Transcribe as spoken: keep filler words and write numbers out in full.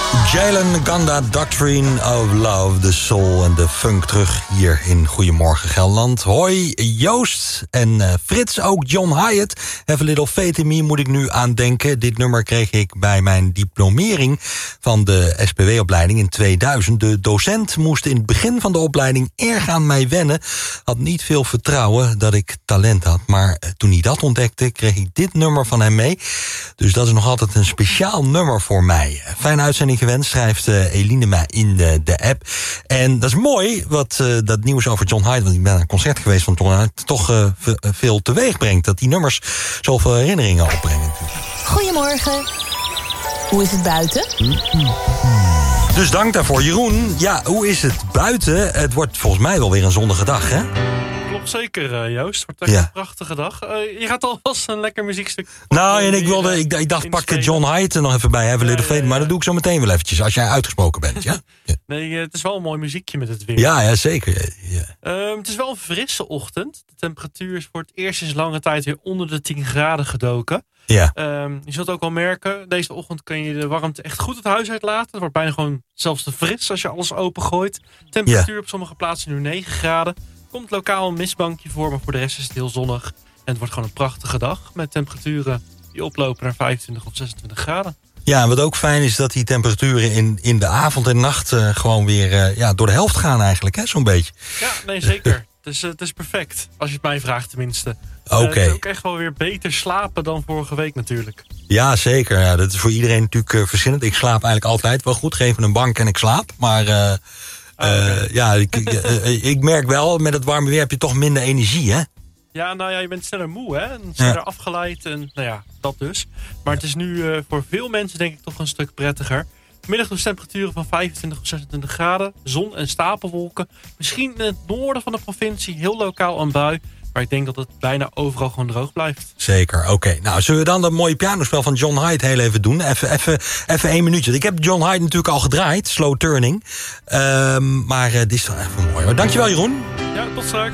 Jalen Ganda, Doctrine of Love, de soul en de funk terug hier in Goedemorgen Gelderland. Hoi Joost en uh, Frits, ook John Hyatt. Have a little faith in me moet ik nu aan denken. Dit nummer kreeg ik bij mijn diplomering van de S P W-opleiding in tweeduizend. De docent moest in het begin van de opleiding erg aan mij wennen. Had niet veel vertrouwen dat ik talent had. Maar uh, toen hij dat ontdekte, kreeg ik dit nummer van hem mee. Dus dat is nog altijd een speciaal nummer voor mij. Fijne uitzending gewenst, schrijft uh, Eline mij in de, de app. En dat is mooi, wat uh, dat nieuws over John Hyatt, want ik ben naar een concert geweest van John Hyatt, toch uh, v- veel teweeg brengt. Dat die nummers zoveel herinneringen opbrengen. Goedemorgen. Hoe is het buiten? Dus dank daarvoor, Jeroen. Ja, hoe is het buiten? Het wordt volgens mij wel weer een zonnige dag, hè? Klopt zeker, uh, Joost. Het wordt echt Ja. een prachtige dag. Uh, je gaat alvast een lekker muziekstuk... Nou, en ik, wilde, ik, ik dacht, pak John Hyatt er nog even bij, Have a Little ja, Faith. ja. Maar dat doe ik zo meteen wel eventjes, als jij uitgesproken bent, ja? Ja, Nee, uh, het is wel een mooi muziekje met het weer. ja, ja zeker. Ja. Uh, het is wel een frisse ochtend. De temperatuur is voor het eerst sinds lange tijd weer onder de tien graden gedoken. Ja. Um, je zult ook wel merken, deze ochtend kun je de warmte echt goed het huis uitlaten. Het wordt bijna gewoon zelfs te fris als je alles opengooit. Temperatuur op sommige plaatsen nu negen graden. Komt lokaal een mistbankje voor, maar voor de rest is het heel zonnig. En het wordt gewoon een prachtige dag met temperaturen die oplopen naar vijfentwintig of zesentwintig graden. Ja, en wat ook fijn is dat die temperaturen in, in de avond en nacht uh, gewoon weer uh, ja, door de helft gaan eigenlijk, hè, zo'n beetje. Ja, nee, zeker. Het is, uh, het is perfect, als je het mij vraagt tenminste. Oké. Okay. Uh, het is ook echt wel weer beter slapen dan vorige week natuurlijk. Ja, zeker. Ja, dat is voor iedereen natuurlijk uh, verschillend. Ik slaap eigenlijk altijd wel goed. Geef me een bank en ik slaap. Maar uh, uh, okay. ja, ik, uh, ik merk wel, met het warme weer heb je toch minder energie, hè? Ja, nou ja, je bent sneller moe, hè? En sneller ja. afgeleid en nou ja, dat dus. Maar het is nu uh, voor veel mensen denk ik toch een stuk prettiger. Vanmiddag dus temperaturen van vijfentwintig of zesentwintig graden. Zon en stapelwolken. Misschien in het noorden van de provincie heel lokaal een bui. Maar ik denk dat het bijna overal gewoon droog blijft. Zeker, oké. Okay. Nou, zullen we dan dat mooie pianospel van John Hyatt heel even doen? Even, even, even één minuutje. Ik heb John Hyatt natuurlijk al gedraaid, Slow Turning. Um, maar uh, dit is toch even mooi hoor. Dankjewel, Jeroen. Ja, tot straks.